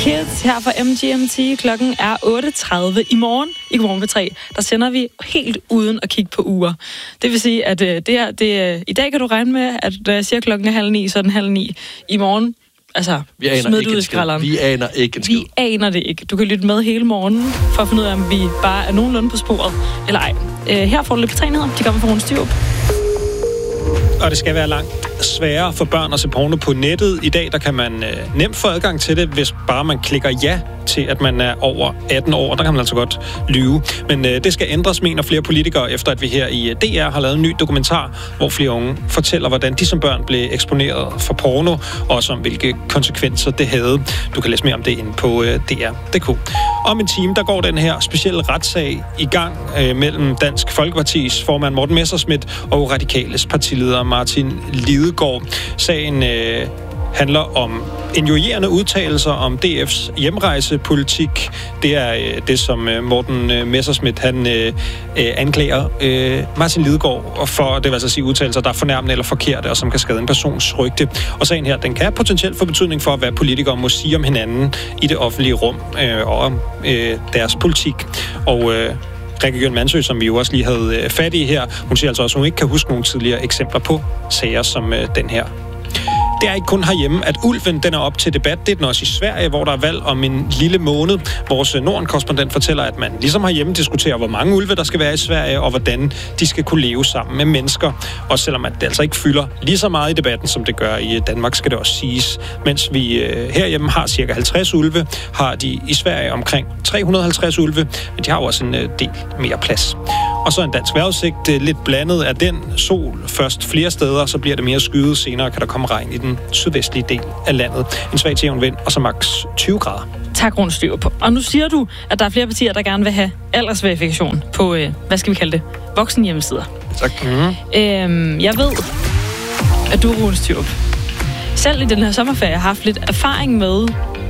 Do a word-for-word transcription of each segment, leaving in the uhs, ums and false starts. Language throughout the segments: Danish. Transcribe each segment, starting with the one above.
Kids her fra M G M T. Klokken er otte tredive. I morgen, i Godmorgen P tre, der sender vi helt uden at kigge på uger. Det vil sige, at det er, det er, i dag kan du regne med, at når jeg siger klokken er halv ni, så er den halv ni. I morgen, altså, smid det ud i skralderen. Vi aner ikke en skid. Vi aner det ikke. Du kan lytte med hele morgenen, for at finde ud af, om vi bare er nogenlunde på sporet, eller ej. Her får du lidt P tre-nyheder. De kommer fra Rune Styrup. Og det skal være langt sværere for børn at se porno på nettet. I dag der kan man øh, nemt få adgang til det, hvis bare man klikker ja til, at man er over atten år. Der kan man altså godt lyve. Men øh, det skal ændres, mener flere politikere, efter at vi her i D R har lavet en ny dokumentar, hvor flere unge fortæller, hvordan de som børn blev eksponeret for porno, og også om hvilke konsekvenser det havde. Du kan læse mere om det inde på øh, D R punktum d k. Om en time, der går den her specielle retssag i gang øh, mellem Dansk Folkepartis formand Morten Messerschmidt og Radikales partileder Martin Lidegaard. Sagen øh, handler om injurierende udtalelser om D F's hjemrejsepolitik. Det er øh, det, som øh, Morten øh, Messerschmidt han øh, øh, anklager øh, Martin Lidegaard for, det vil altså sige udtalelser, der er fornærmende eller forkerte, og som kan skade en persons rygte. Og sagen her, den kan potentielt få betydning for, hvad politikere må sige om hinanden i det offentlige rum øh, og om øh, deres politik. Og øh, Rikke Jørgen Mansø, som vi jo også lige havde øh, fat i her, hun siger altså også, at hun ikke kan huske nogle tidligere eksempler på sager som øh, den her. Det er ikke kun herhjemme, at ulven den er op til debat. Det er den også i Sverige, hvor der er valg om en lille måned. Vores Norden-korrespondent fortæller, at man ligesom herhjemme diskuterer, hvor mange ulve der skal være i Sverige, og hvordan de skal kunne leve sammen med mennesker. Og selvom at det altså ikke fylder lige så meget i debatten, som det gør i Danmark, skal det også siges. Mens vi øh, herhjemme har cirka halvtreds ulve, har de i Sverige omkring tre hundrede og halvtreds ulve, men de har også en øh, del mere plads. Og så en dansk vejrudsigt, lidt blandet af den. Sol først flere steder, så bliver det mere skyet. Senere kan der komme regn i den sydvestlige del af landet. En svag til jævn vind, og så maks tyve grader. Tak, Rune Styrup. Og nu siger du, at der er flere partier, der gerne vil have aldersverifikation på, øh, hvad skal vi kalde det, voksenhjemmesider. Tak. Mm-hmm. Øhm, jeg ved, at du, Rune Styrup, selv i den her sommerferie har haft lidt erfaring med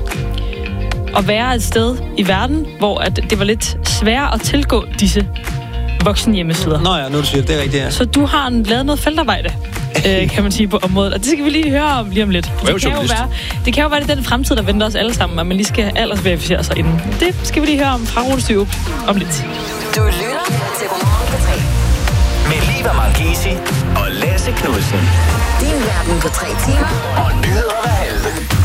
at være et sted i verden, hvor at det var lidt sværere at tilgå disse voksenhjemmesider. Nå ja, nu du siger det er rigtigt, ja. Så du har lavet noget feltarbejde, øh, kan man sige, på området. Og det skal vi lige høre om lige om lidt. Det kan, jo være, det kan jo være, det er den fremtid, der venter os alle sammen, at man lige skal aldersverificere sig inden. Det skal vi lige høre om fra Rune Styrup om lidt. Du lytter til Godmorgen P tre. Med Liva Marchesi og Lasse Knudsen. Din verden på tre timer. Og nyheder hver halve.